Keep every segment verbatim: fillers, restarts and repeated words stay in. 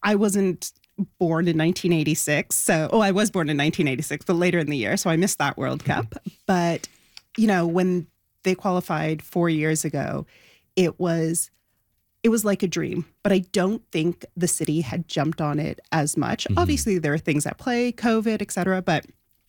I wasn't born in nineteen eighty-six. So, oh, I was born in nineteen eighty-six, but later in the year. So I missed that World Cup. But, you know, when they qualified four years ago, it was it was like a dream. But I don't think the city had jumped on it as much. Mm-hmm. Obviously, there are things at play, COVID, et cetera, but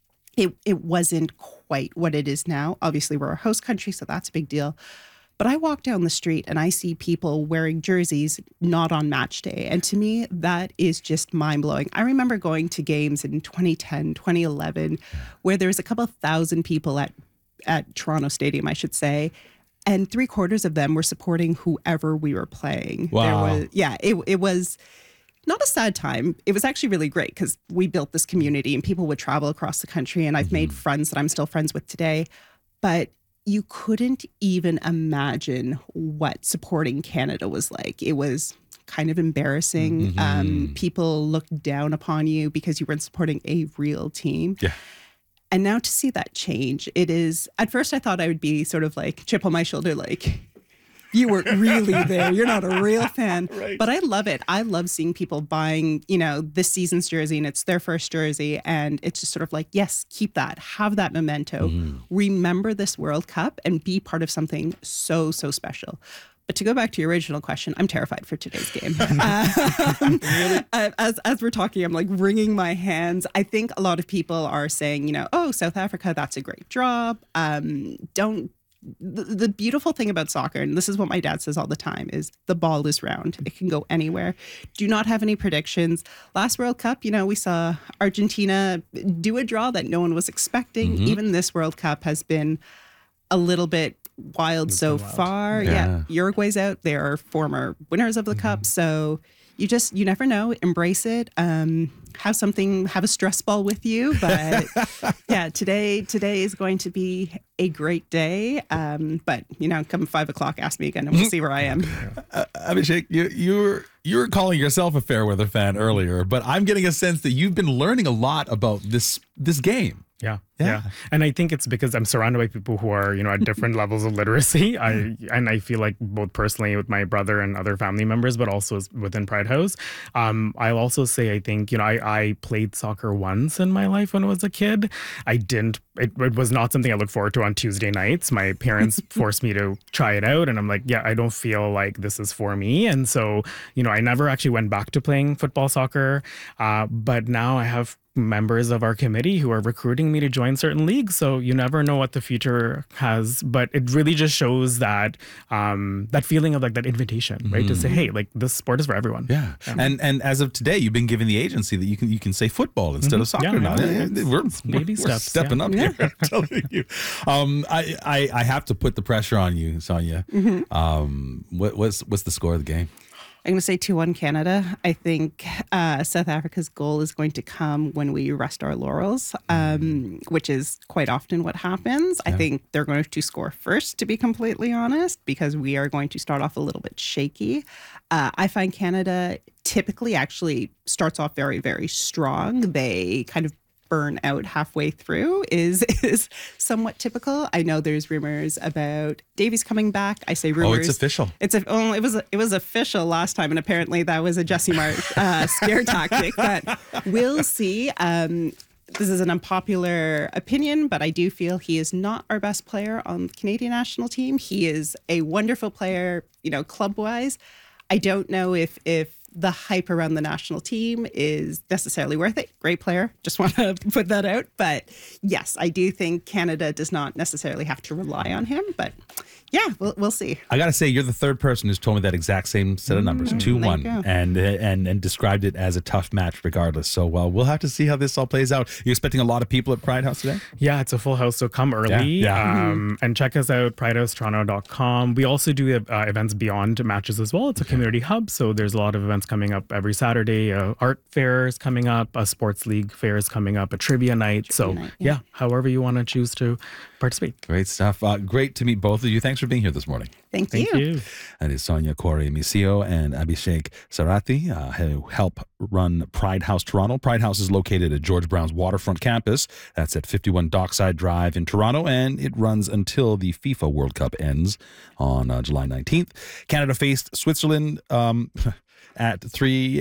it it wasn't quite what it is now. Obviously, we're a host country, so that's a big deal. But I walk down the street and I see people wearing jerseys not on match day. And to me, that is just mind-blowing. I remember going to games in twenty ten, twenty eleven, where there was a couple thousand people at, at Toronto Stadium, I should say. And three quarters of them were supporting whoever we were playing. Wow. There was, yeah, it, it was not a sad time. It was actually really great because we built this community and people would travel across the country. And I've mm-hmm. made friends that I'm still friends with today. But you couldn't even imagine what supporting Canada was like. It was kind of embarrassing. Mm-hmm. Um, people looked down upon you because you weren't supporting a real team. Yeah. And now to see that change, it is, at first I thought I would be sort of like chip on my shoulder, like, you weren't really there. You're not a real fan. Right. But I love it. I love seeing people buying, you know, this season's jersey and it's their first jersey. And it's just sort of like, yes, keep that. Have that memento. Mm. Remember this World Cup and be part of something so, so special. But to go back to your original question, I'm terrified for today's game. um, really? As as we're talking, I'm like wringing my hands. I think a lot of people are saying, you know, oh, South Africa, that's a great draw. Um, don't. The, the beautiful thing about soccer, and this is what my dad says all the time, is the ball is round. It can go anywhere. Do not have any predictions. Last World Cup, you know, we saw Argentina do a draw that no one was expecting. Mm-hmm. Even this World Cup has been a little bit wild it's so wild. far. Yeah. yeah. Uruguay's out. They are former winners of the mm-hmm. Cup. So you just, you never know. Embrace it. Um, have something, have a stress ball with you. But yeah, today, today is going to be a great day. Um, but, you know, come five o'clock, ask me again and we'll see where I am. Uh, Abhishek, you, you're, you were calling yourself a fair weather fan earlier, but I'm getting a sense that you've been learning a lot about this, this game. Yeah, yeah, yeah. And I think it's because I'm surrounded by people who are, you know, at different levels of literacy. I and I feel like both personally with my brother and other family members, but also within Pride House. Um, I'll also say, I think, you know, I, I played soccer once in my life when I was a kid. I didn't, it, it was not something I look forward to on Tuesday nights. My parents forced me to try it out. And I'm like, yeah, I don't feel like this is for me. And so, you know, I never actually went back to playing football, soccer. Uh, but now I have members of our committee who are recruiting me to join certain leagues. So you never know what the future has, but it really just shows that um, that feeling of like that invitation, right? Mm-hmm. To say, hey, like this sport is for everyone. Yeah. Um, and and as of today, you've been given the agency that you can you can say football instead mm-hmm. of soccer yeah, now. Yeah, yeah, we're, baby we're, steps, we're stepping yeah. up yeah. here, I'm telling you. Um, I, I, I have to put the pressure on you, Sonia. Mm-hmm. Um, what, what's, what's the score of the game? I'm going to say two one Canada. I think uh, South Africa's goal is going to come when we rest our laurels, um, which is quite often what happens. Yeah. I think they're going to score first, to be completely honest, because we are going to start off a little bit shaky. Uh, I find Canada typically actually starts off very, very strong. They kind of burn out halfway through is is somewhat typical. I know there's rumors about Davies coming back. I say rumors. Oh, it's official. It's a, oh, it was it was official last time, and apparently that was a Jesse Marsh uh, scare tactic. But we'll see. Um, this is an unpopular opinion, but I do feel he is not our best player on the Canadian national team. He is a wonderful player, you know, club wise. I don't know if if. the hype around the national team is necessarily worth it. Great player. Just want to put that out. But yes, I do think Canada does not necessarily have to rely on him. But yeah, we'll we'll see. I got to say, you're the third person who's told me that exact same set of numbers, two one, and and and described it as a tough match regardless. So, well, we'll have to see how this all plays out. You're expecting a lot of people at Pride House today? Yeah, it's a full house, so come early. Yeah, yeah. Um, mm-hmm. And check us out, pride house toronto dot com. We also do uh, events beyond matches as well. It's a community hub, so there's a lot of events coming up every Saturday. Uh, art fair is coming up, a sports league fair is coming up, a trivia night. Trivia so, night, yeah. yeah, however you want to choose to participate. Great stuff. Uh, great to meet both of you. Thanks for being here this morning. Thank, Thank you. you. That is Sonia Corey-Misio and Abhishek Sarathi, uh, who help run Pride House Toronto. Pride House is located at George Brown's waterfront campus. That's at fifty-one Dockside Drive in Toronto, and it runs until the FIFA World Cup ends on uh, July nineteenth. Canada faced Switzerland um, at three